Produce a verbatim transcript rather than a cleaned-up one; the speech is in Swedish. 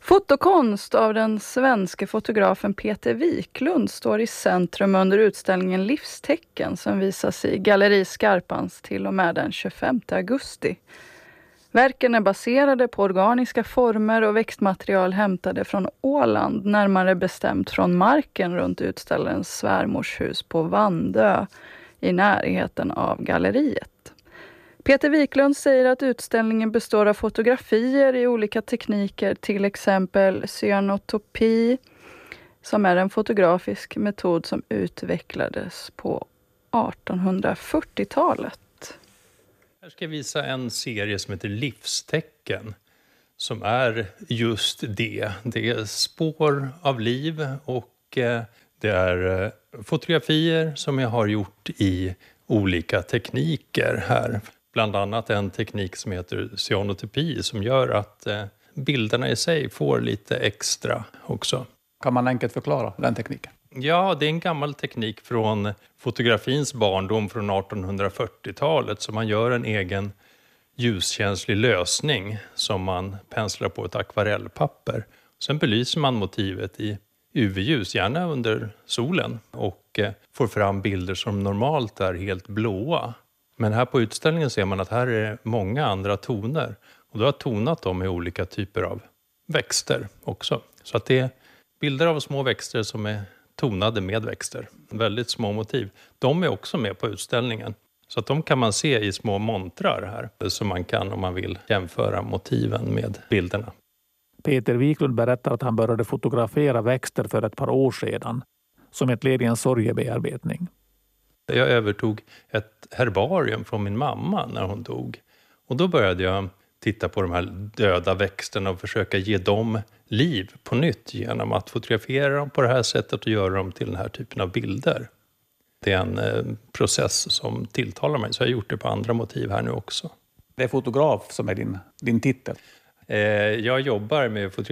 Fotokonst av den svenska fotografen Peter Wiklund står i centrum under utställningen Livstecken som visas i Galleri Skarpans till och med den tjugofemte augusti. Verken är baserade på organiska former och växtmaterial hämtade från Åland, närmare bestämt från marken runt utställarens svärmors hus på Vandö i närheten av galleriet. Peter Wiklund säger att utställningen består av fotografier i olika tekniker, till exempel cyanotopi, som är en fotografisk metod som utvecklades på artonhundrafyrtiotalet. Här ska jag visa en serie som heter Livstecken, som är just det. Det är spår av liv och det är fotografier som jag har gjort i olika tekniker här. Bland annat en teknik som heter cyanotopi som gör att bilderna i sig får lite extra också. Kan man enkelt förklara den tekniken? Ja, det är en gammal teknik från fotografins barndom från artonhundrafyrtiotalet. Så man gör en egen ljuskänslig lösning som man penslar på ett akvarellpapper. Sen belyser man motivet i U V-ljus, gärna under solen, och får fram bilder som normalt är helt blåa. Men här på utställningen ser man att här är många andra toner. Och då har jag tonat dem i olika typer av växter också. Så att det är bilder av små växter som är tonade med växter. Väldigt små motiv. De är också med på utställningen. Så att de kan man se i små montrar här. Så man kan, om man vill, jämföra motiven med bilderna. Peter Wiklund berättar att han började fotografera växter för ett par år sedan. Som ett led i en sorgebearbetning. Jag övertog ett herbarium från min mamma när hon dog. Och då började jag titta på de här döda växterna och försöka ge dem liv på nytt genom att fotografera dem på det här sättet och göra dem till den här typen av bilder. Det är en eh, process som tilltalar mig, så jag har gjort det på andra motiv här nu också. Det är fotograf som är din, din titel. Eh, jag jobbar med fotografi